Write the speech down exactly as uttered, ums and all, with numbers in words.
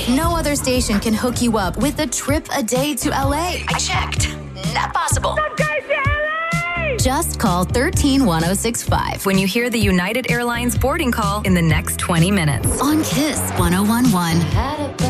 No other station can hook you up with a trip a day to L A. I checked. Not possible. Just call one three one oh six five When you hear the United Airlines boarding call in the next twenty minutes. on Kiss one oh one one.